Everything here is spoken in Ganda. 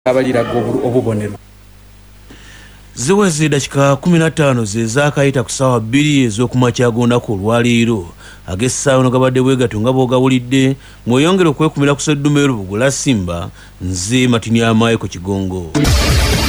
abaliraga obubonero. Ziweze dakika 15 ze zaakayita ku ssaawa 2 ez'okumakya ag'olunaku olwaleero ag'essaawa gabadde bwegato nga bw'ogawulidde mweyongere okwekumira ku Sseddumeru Bugula Simba nze Matini Amaye ku Kigongo.